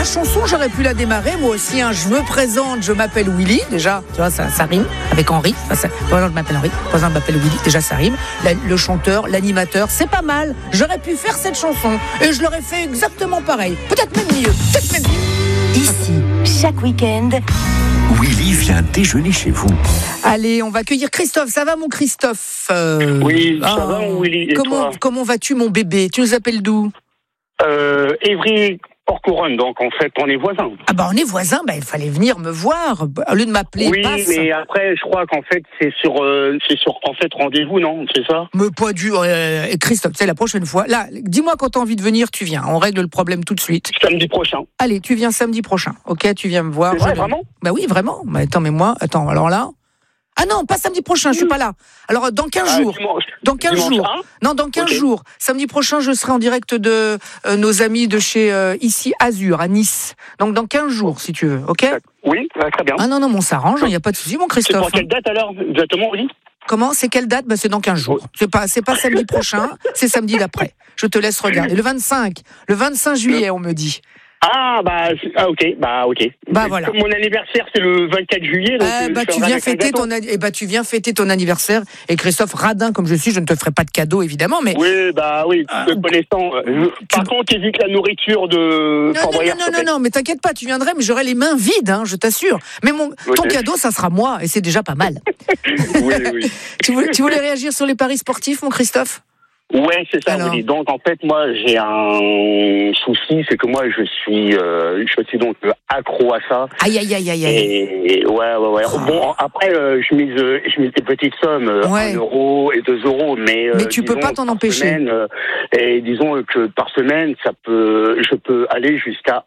La chanson, j'aurais pu la démarrer, moi aussi, hein. Je me présente, je m'appelle Willy. Déjà, tu vois, ça rime avec Henri. Par exemple, je m'appelle Henri, par exemple, je m'appelle Willy. Déjà, ça rime. Le chanteur, l'animateur, c'est pas mal. J'aurais pu faire cette chanson et je l'aurais fait exactement pareil. Peut-être même mieux. Ici, chaque week-end, Willy vient déjeuner chez vous. Allez, on va accueillir Christophe. Ça va, mon Christophe? Oui, ça va, mon Willy. Et comment vas-tu, mon bébé? Tu nous appelles d'où? Évry, Port-Couronne, donc en fait, on est voisins. Ah bah on est voisins, bah il fallait venir me voir au lieu de m'appeler. Oui, passe. mais après, je crois qu'en fait, c'est sur en fait rendez-vous, non? C'est ça? Mais pas du Christophe, c'est la prochaine fois. Là, dis-moi quand t'as envie de venir, tu viens. On règle le problème tout de suite. Samedi prochain. Allez, tu viens samedi prochain. Ok, tu viens me voir. C'est vrai, vraiment? Bah oui, vraiment. Mais attends, alors là. Ah non, pas samedi prochain, je suis pas là. Alors dans 15 jours. Dimanche. Dans 15 Dimanche jours. 1? Non, dans 15 Okay. jours. Samedi prochain, je serai en direct de nos amis de chez ici Azur à Nice. Donc dans 15 jours si tu veux, OK? Oui, très bien. Ah non, on s'arrange, il n'y a pas de souci mon C'est Christophe. pour quelle date alors, exactement, oui? Comment? C'est quelle date? Bah c'est dans 15 jours. C'est pas samedi prochain, c'est samedi d'après. Je te laisse regarder. Le 25 juillet, on me dit. Ah, ok. Bah voilà. Comme mon anniversaire, c'est le 24 juillet. Donc, tu viens fêter ton anniversaire. Et Christophe, radin comme je suis, je ne te ferai pas de cadeau, évidemment, mais... Oui, te connaissant. Par contre, évite la nourriture de... Non, mais t'inquiète pas, tu viendrais, mais j'aurai les mains vides, hein, je t'assure. Mais ton cadeau, ça sera moi, et c'est déjà pas mal. Oui. Tu voulais réagir sur les paris sportifs, mon Christophe? Ouais, c'est ça, oui. Donc, en fait, moi, j'ai un souci, c'est que moi, je suis donc accro à ça. Aïe. Et ouais. Oh. Bon, après, je mise des petites sommes, 1 euro et 2 euros, mais tu peux pas t'en empêcher. Et disons que par semaine, je peux aller jusqu'à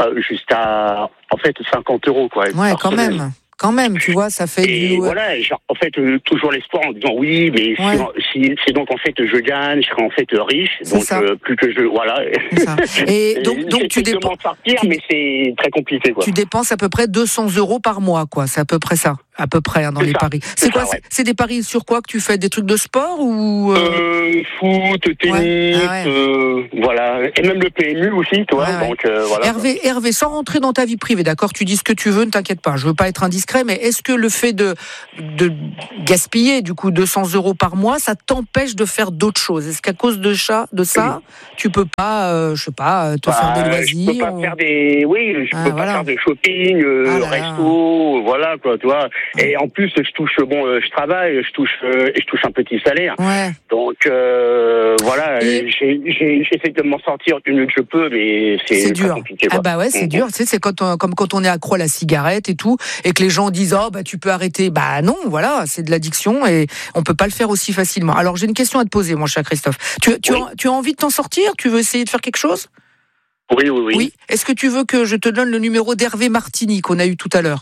50 euros, quoi. Ouais, quand même, tu vois, ça fait et voilà, en fait, toujours l'espoir en disant oui, mais si c'est donc en fait je gagne, je serai en fait riche, donc plus que voilà. C'est ça. Et donc tu dépenses sortir, mais c'est très compliqué, quoi. Tu dépenses à peu près 200 € par mois, quoi. C'est à peu près ça. À peu près dans les paris. C'est quoi? C'est des paris sur quoi que tu fais? Des trucs de sport ou foot, tennis, voilà, et même le PMU aussi, tu vois. Donc voilà. Hervé, sans rentrer dans ta vie privée, d'accord? Tu dis ce que tu veux, ne t'inquiète pas. Je veux pas être indiscret, mais est-ce que le fait de gaspiller du coup 200 € par mois, ça t'empêche de faire d'autres choses? Est-ce qu'à cause de ça, tu peux pas, te faire des loisirs? Je peux pas faire faire des shopping, resto, voilà quoi, tu vois. Et en plus, je travaille, je touche un petit salaire. Ouais. Donc voilà, j'essaie de m'en sortir du mieux que je peux, mais c'est dur. Compliqué, quoi. Ah bah ouais, c'est dur. Tu sais, c'est comme quand on est accro à la cigarette et tout, et que les gens disent tu peux arrêter. Bah non, voilà, c'est de l'addiction et on peut pas le faire aussi facilement. Alors j'ai une question à te poser, mon cher Christophe. Tu as envie de t'en sortir? Tu veux essayer de faire quelque chose? Oui. Est-ce que tu veux que je te donne le numéro d'Hervé Martini qu'on a eu tout à l'heure?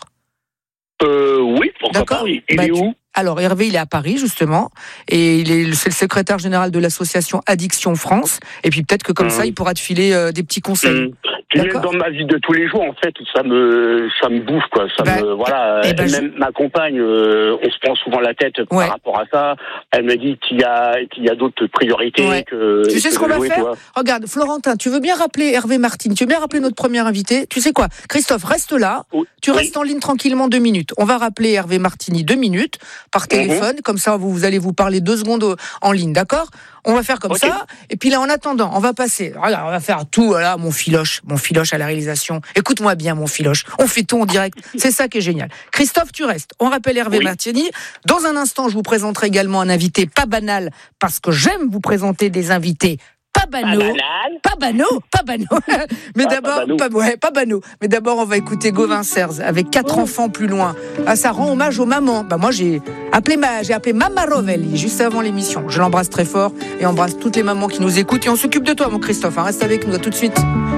Oui, pourquoi pas, oui. Il est où? Alors Hervé, il est à Paris justement, et c'est le secrétaire général de l'association Addiction France. Et puis peut-être que comme ça, il pourra te filer des petits conseils. Même dans ma vie de tous les jours, en fait, ça me bouffe, quoi. Même ma compagne, on se prend souvent la tête par rapport à ça. Elle me dit qu'il y a d'autres priorités que. Tu sais ce qu'on va faire? Regarde, Florentin, tu veux bien rappeler Hervé Martine? Tu veux bien rappeler notre premier invité? Tu sais quoi? Christophe, reste là. Tu restes en ligne tranquillement 2 minutes. On va rappeler Hervé Martini 2 minutes par téléphone. Comme ça, vous allez vous parler 2 secondes en ligne, d'accord? On va faire comme ça. Et puis là, en attendant, on va passer. Regarde, on va faire tout. Voilà, mon filoche à la réalisation. Écoute-moi bien, mon filoche. On fait tout en direct. C'est ça qui est génial. Christophe, tu restes. On rappelle Hervé Martini. Dans un instant, je vous présenterai également un invité pas banal, parce que j'aime vous présenter des invités pas banaux. Pas banaux. Mais d'abord, pas banaux. Mais d'abord, on va écouter Gauvin Serres avec 4 enfants plus loin. Ah, ça rend hommage aux mamans. Moi, j'ai appelé Mama Rovelli juste avant l'émission. Je l'embrasse très fort et embrasse toutes les mamans qui nous écoutent. Et on s'occupe de toi, mon Christophe. Reste avec nous. À tout de suite.